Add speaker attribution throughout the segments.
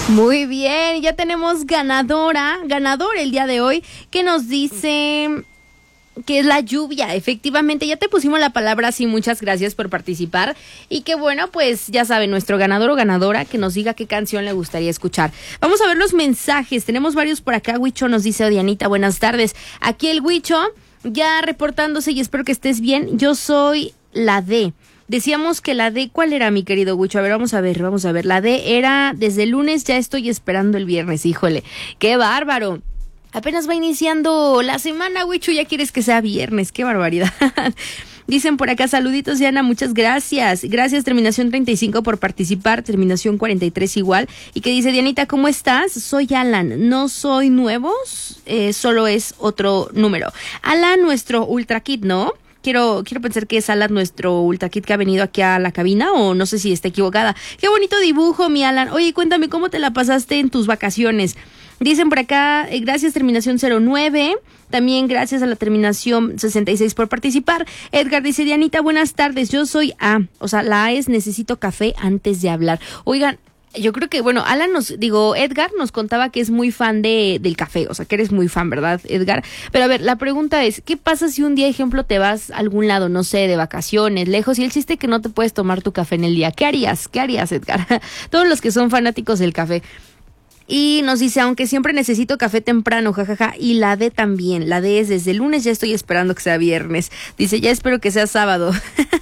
Speaker 1: Muy bien, ya tenemos ganador el día de hoy, que nos dice que es la lluvia. Efectivamente, ya te pusimos la palabra así, muchas gracias por participar. Y que bueno, pues ya saben, nuestro ganador o ganadora que nos diga qué canción le gustaría escuchar. Vamos a ver los mensajes, tenemos varios por acá. Huicho nos dice: Dianita, buenas tardes. Aquí el Huicho ya reportándose y espero que estés bien. Yo soy la D. Decíamos que la D, ¿cuál era, mi querido Huicho? A ver, vamos a ver. La D era: desde el lunes ya estoy esperando el viernes. Híjole, qué bárbaro. Apenas va iniciando la semana, Huicho, ya quieres que sea viernes. Qué barbaridad. Dicen por acá: saluditos, Diana, muchas gracias. Gracias, terminación 35 por participar, terminación 43 igual. Y que dice: Dianita, ¿cómo estás? Soy Alan, no soy nuevo, solo es otro número. Alan, nuestro Ultra Kit, ¿no? Quiero pensar que es Alan, nuestro Ultra Kit, que ha venido aquí a la cabina, o no sé si está equivocada. Qué bonito dibujo, mi Alan. Oye, cuéntame, ¿cómo te la pasaste en tus vacaciones? Dicen por acá: gracias, terminación 09. También gracias a la terminación 66 por participar. Edgar dice: Dianita, buenas tardes. Yo soy A. O sea, la A es necesito café antes de hablar. Oigan, yo creo que, bueno, Edgar nos contaba que es muy fan del café, o sea, que eres muy fan, ¿verdad, Edgar? Pero a ver, la pregunta es: ¿qué pasa si un día, ejemplo, te vas a algún lado, no sé, de vacaciones, lejos, y el chiste que no te puedes tomar tu café en el día? ¿Qué harías, Edgar? Todos los que son fanáticos del café. Y nos dice: aunque siempre necesito café temprano, jajaja. Y la D también. La D es: desde el lunes ya estoy esperando que sea viernes. Dice: ya espero que sea sábado.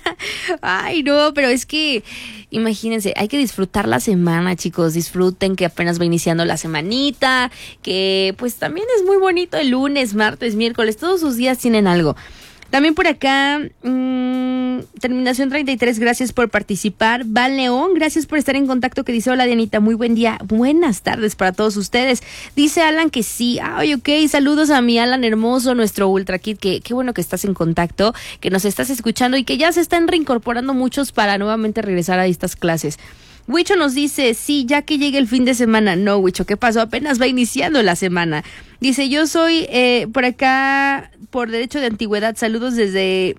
Speaker 1: Ay, no, pero es que imagínense, hay que disfrutar la semana, chicos. Disfruten que apenas va iniciando la semanita, que pues también es muy bonito el lunes, martes, miércoles. Todos sus días tienen algo. También por acá, terminación 33, gracias por participar. Val León, gracias por estar en contacto, que dice: hola, Dianita, muy buen día, buenas tardes para todos ustedes. Dice Alan que sí. Ay, ok, saludos a mi Alan hermoso, nuestro Ultra Kid, que qué bueno que estás en contacto, que nos estás escuchando y que ya se están reincorporando muchos para nuevamente regresar a estas clases. Huicho nos dice: sí, ya que llegue el fin de semana. No, Huicho, ¿qué pasó? Apenas va iniciando la semana. Dice: yo soy por acá, por derecho de antigüedad. Saludos desde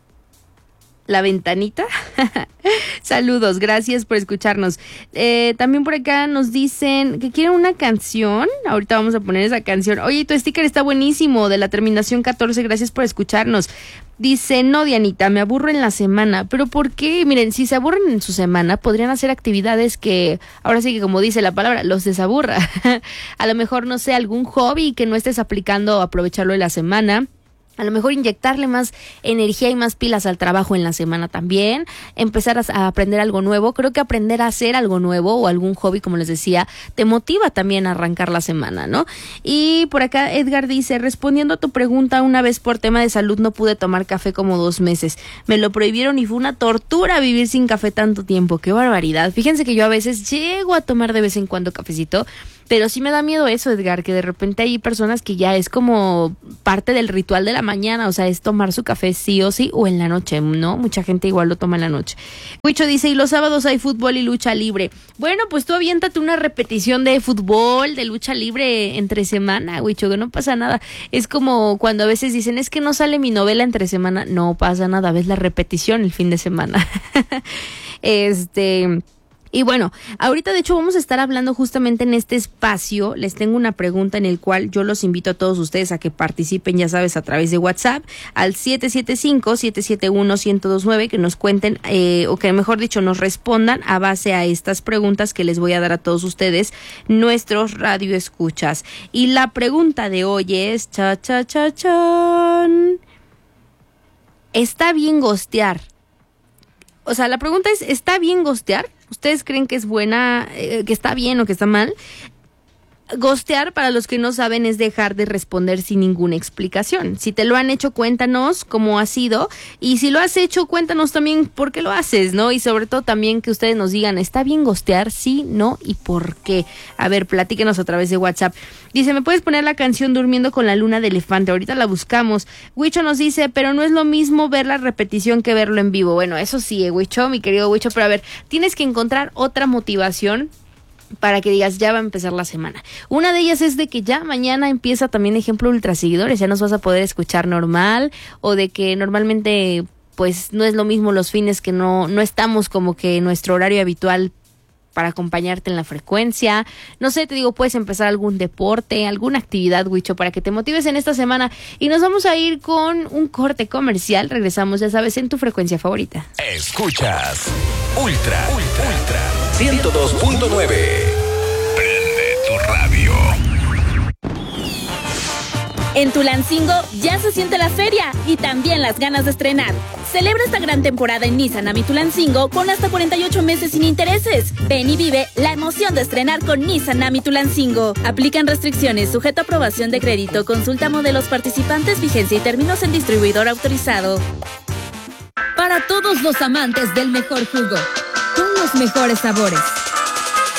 Speaker 1: la ventanita. Saludos, gracias por escucharnos. También por acá nos dicen que quieren una canción. Ahorita vamos a poner esa canción. Oye, tu sticker está buenísimo, de la terminación 14, gracias por escucharnos. Dice: no, Dianita, me aburro en la semana. ¿Pero por qué? Miren, si se aburren en su semana, podrían hacer actividades que, ahora sí que como dice la palabra, los desaburra. A lo mejor, no sé, algún hobby que no estés aplicando, aprovecharlo en la semana. A lo mejor inyectarle más energía y más pilas al trabajo en la semana también. Empezar a aprender algo nuevo. Creo que aprender a hacer algo nuevo o algún hobby, como les decía, te motiva también a arrancar la semana, ¿no? Y por acá Edgar dice: respondiendo a tu pregunta, una vez por tema de salud no pude tomar café como 2 meses. Me lo prohibieron y fue una tortura vivir sin café tanto tiempo. ¡Qué barbaridad! Fíjense que yo a veces llego a tomar de vez en cuando cafecito, pero sí me da miedo eso, Edgar, que de repente hay personas que ya es como parte del ritual de la mañana, o sea, es tomar su café sí o sí, o en la noche, ¿no? Mucha gente igual lo toma en la noche. Huicho dice: y los sábados hay fútbol y lucha libre. Bueno, pues tú aviéntate una repetición de fútbol, de lucha libre entre semana, Huicho, que no pasa nada. Es como cuando a veces dicen: es que no sale mi novela entre semana. No pasa nada, ves la repetición el fin de semana. Y bueno, ahorita de hecho vamos a estar hablando justamente en este espacio. Les tengo una pregunta en el cual yo los invito a todos ustedes a que participen, ya sabes, a través de WhatsApp al 775-771-1029, que nos cuenten o que mejor dicho nos respondan a base a estas preguntas que les voy a dar a todos ustedes, nuestros radioescuchas. Y la pregunta de hoy es: ¿está bien ghostear? O sea, la pregunta es: ¿está bien ghostear? ¿Ustedes creen que es buena, que está bien o que está mal? Ghostear, para los que no saben, es dejar de responder sin ninguna explicación. Si te lo han hecho, cuéntanos cómo ha sido. Y si lo has hecho, cuéntanos también por qué lo haces, ¿no? Y sobre todo también que ustedes nos digan: ¿está bien ghostear? Sí, no y por qué. A ver, platíquenos a través de WhatsApp. Dice: ¿me puedes poner la canción Durmiendo con la Luna de Elefante? Ahorita la buscamos. Huicho nos dice: pero no es lo mismo ver la repetición que verlo en vivo. Bueno, eso sí, Huicho, mi querido Huicho, pero a ver, tienes que encontrar otra motivación para que digas: ya va a empezar la semana. Una de ellas es de que ya mañana empieza también, ejemplo, Ultra Seguidores, ya nos vas a poder escuchar normal, o de que normalmente pues no es lo mismo los fines, que no estamos como que en nuestro horario habitual para acompañarte en la frecuencia. No sé, te digo, puedes empezar algún deporte, alguna actividad, Huicho, para que te motives en esta semana. Y nos vamos a ir con un corte comercial. Regresamos, ya sabes, en tu frecuencia favorita.
Speaker 2: Escuchas Ultra 102.9. Prende tu radio.
Speaker 3: En Tulancingo ya se siente la feria y también las ganas de estrenar. Celebra esta gran temporada en Nissan a mi Tulancingo con hasta 48 meses sin intereses. Ven y vive la emoción de estrenar con Nissan a mi Tulancingo. Aplican restricciones, sujeto a aprobación de crédito. Consulta modelos participantes, vigencia y términos en distribuidor autorizado.
Speaker 4: Para todos los amantes del mejor jugo, con los mejores sabores.